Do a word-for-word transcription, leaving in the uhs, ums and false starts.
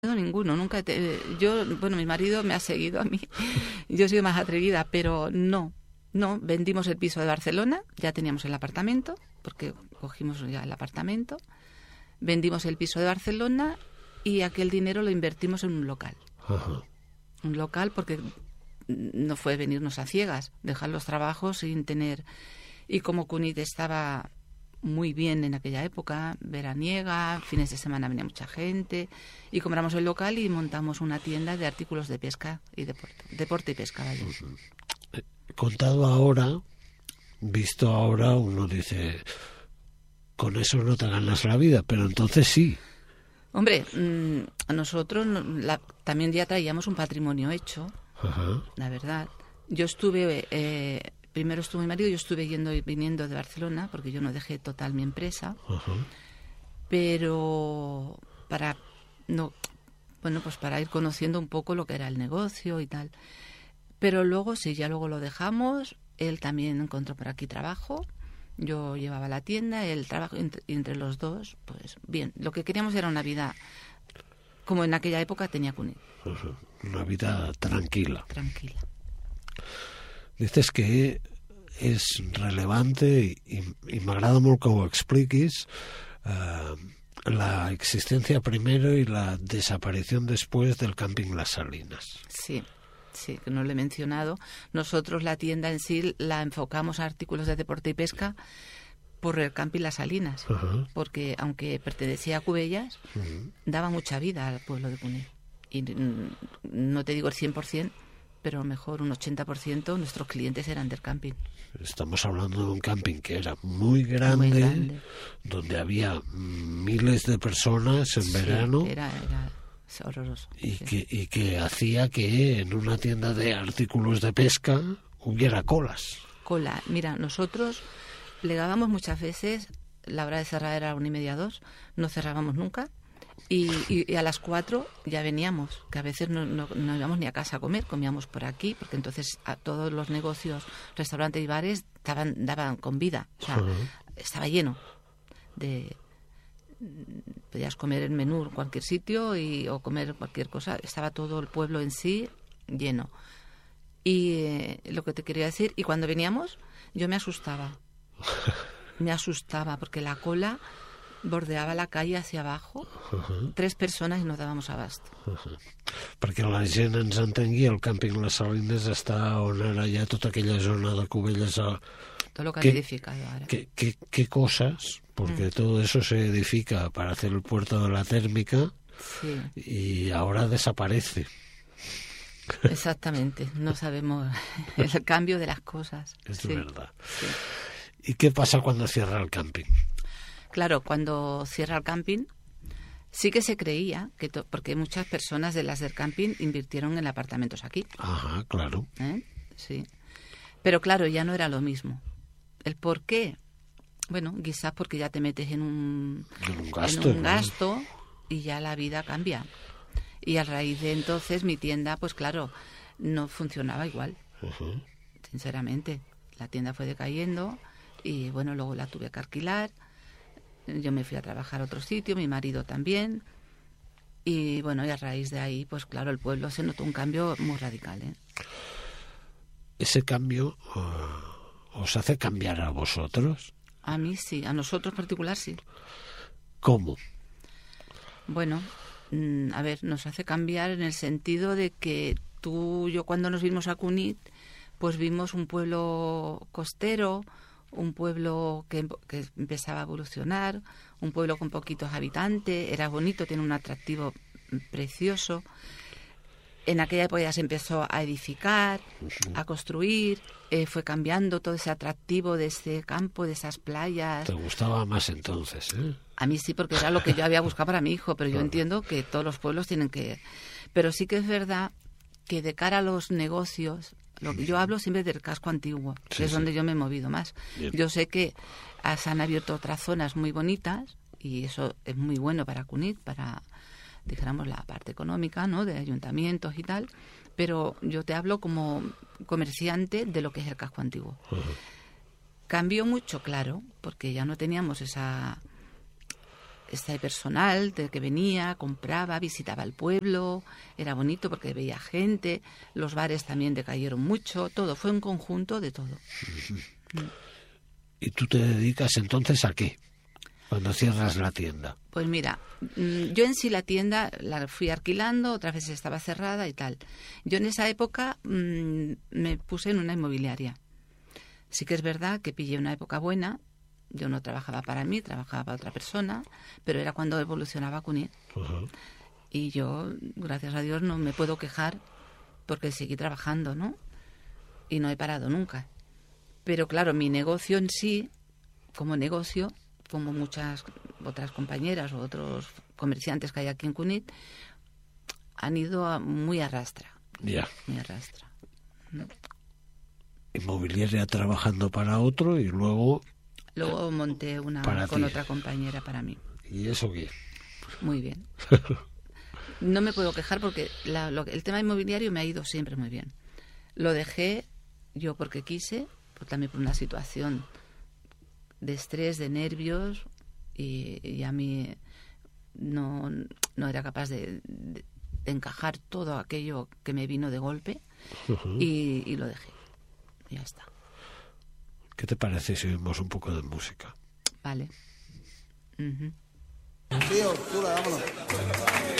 No, ninguno, nunca. Te, yo, bueno, mi marido me ha seguido a mí. Yo soy más atrevida, pero no, no. Vendimos el piso de Barcelona, ya teníamos el apartamento, porque cogimos ya el apartamento. Vendimos el piso de Barcelona y aquel dinero lo invertimos en un local. Ajá. Un local porque no fue venirnos a ciegas, dejar los trabajos sin tener. Y como Cunit estaba muy bien en aquella época, veraniega, fines de semana venía mucha gente, y compramos el local y montamos una tienda de artículos de pesca y deporte, deporte y pesca. Vaya. Contado ahora, visto ahora, uno dice, con eso no te ganas la vida, pero entonces sí. Hombre, mmm, a nosotros la, también ya traíamos un patrimonio hecho. Ajá. La verdad. Yo estuve... Eh, Primero estuvo mi marido, yo estuve yendo y viniendo de Barcelona, porque yo no dejé total mi empresa. Uh-huh. Pero para no, bueno, pues para ir conociendo un poco lo que era el negocio y tal. Pero luego, sí, ya luego lo dejamos. Él también encontró por aquí trabajo. Yo llevaba la tienda, el trabajo, entre, entre los dos, pues bien. Lo que queríamos era una vida como en aquella época tenía Cunit. Uh-huh. Una vida tranquila. Tranquila. Dices que és relevante i, i, i m'agrada molt que ho expliquis eh, la existencia primero y la desaparición después del camping Las Salinas. Sí, sí, que no lo he mencionado. Nosotros la tienda en sí la enfocamos a artículos de deporte y pesca por el camping Las Salinas, uh-huh. porque aunque pertenecía a Cubellas, uh-huh. daba mucha vida al pueblo de Cunit. Y no te digo el cien por ciento, pero a lo mejor un ochenta por ciento nuestros clientes eran del camping. Estamos hablando de un camping que era muy grande, muy grande. Donde había miles de personas en sí, verano. Era, era horroroso. Y, sí. que, y que hacía que en una tienda de artículos de pesca hubiera colas. Cola. Mira, nosotros plegábamos muchas veces, la hora de cerrar era una y media, dos, no cerrábamos nunca. Y, y, y a las cuatro ya veníamos, que a veces no, no, no íbamos ni a casa a comer, comíamos por aquí, porque entonces a todos los negocios, restaurantes y bares estaban, daban con vida, o sea, uh-huh. estaba lleno de... Podías comer el menú en cualquier sitio y, o comer cualquier cosa, estaba todo el pueblo en sí lleno. Y eh, lo que te quería decir, y cuando veníamos yo me asustaba, me asustaba, porque la cola... bordeava la calle hacia abajo, uh-huh. tres persones i no dábamos abasto. Uh-huh. Perquè la gent ens entengui, el càmping Les Salines està on era ja tota aquella zona de Cubellas. A... Todo lo que han edificado ahora. ¿Qué, qué, qué cosas? Porque mm. todo eso se edifica para hacer el puerto de la térmica sí. y ahora desaparece. Exactamente, no sabemos el cambio de las cosas. Es sí. verdad. Sí. ¿Y qué pasa cuando cierra el camping? Claro, cuando cierra el camping, sí que se creía, que to- porque muchas personas de las del camping invirtieron en apartamentos aquí. Ajá, claro. ¿Eh? Sí. Pero claro, ya no era lo mismo. ¿El por qué? Bueno, quizás porque ya te metes en un, en un gasto, en un ¿no? gasto y ya la vida cambia. Y a raíz de entonces mi tienda, pues claro, no funcionaba igual. Uh-huh. Sinceramente, la tienda fue decayendo y bueno, luego la tuve que alquilar. Yo me fui a trabajar a otro sitio, mi marido también. Y bueno, y a raíz de ahí, pues claro, el pueblo se notó un cambio muy radical, ¿eh? ¿Ese cambio uh, os hace cambiar a vosotros? A mí sí, a nosotros en particular sí. ¿Cómo? Bueno, mmm, a ver, nos hace cambiar en el sentido de que tú, yo cuando nos vimos a Cunit, pues vimos un pueblo costero, un pueblo que, que empezaba a evolucionar, un pueblo con poquitos habitantes, era bonito, tiene un atractivo precioso. En aquella época ya se empezó a edificar, uh-huh. a construir, eh, fue cambiando todo ese atractivo de ese campo, de esas playas. ¿Te gustaba más entonces, eh? A mí sí, porque era lo que yo había buscado para mi hijo, pero yo claro. entiendo que todos los pueblos tienen que... Pero sí que es verdad que de cara a los negocios... Lo que yo hablo siempre del casco antiguo, que sí, es donde sí. yo me he movido más. Bien. Yo sé que se han abierto otras zonas muy bonitas y eso es muy bueno para Cunit, para, dijéramos, la parte económica, ¿no?, de ayuntamientos y tal, pero yo te hablo como comerciante de lo que es el casco antiguo. Uh-huh. Cambió mucho, claro, porque ya no teníamos esa este personal de que venía, compraba, visitaba el pueblo, era bonito porque veía gente, los bares también decayeron mucho, todo, fue un conjunto de todo. Uh-huh. ¿Y tú te dedicas entonces a qué cuando cierras la tienda? Pues mira, yo en sí la tienda la fui alquilando, otras veces estaba cerrada y tal. Yo en esa época mmm, me puse en una inmobiliaria. Sí que es verdad que pillé una época buena. Yo no trabajaba para mí, trabajaba para otra persona, pero era cuando evolucionaba Cunit. Uh-huh. Y yo, gracias a Dios, no me puedo quejar porque seguí trabajando, ¿no? Y no he parado nunca. Pero claro, mi negocio en sí, como negocio, como muchas otras compañeras o otros comerciantes que hay aquí en Cunit, han ido a muy a rastra. Ya. Yeah. Muy a rastra. ¿No? Inmobiliaria trabajando para otro y luego... Luego monté una con ti. Otra compañera para mí. ¿Y eso qué? Muy bien. No me puedo quejar porque la, lo, el tema inmobiliario me ha ido siempre muy bien. Lo dejé yo porque quise, pues también por una situación de estrés, de nervios, y, y a mí no, no era capaz de, de, de encajar todo aquello que me vino de golpe. Uh-huh. y, y lo dejé. Y ya está. ¿Qué te parece si oímos un poco de música? Vale. Uh-huh. Sí, Ostura, vámonos.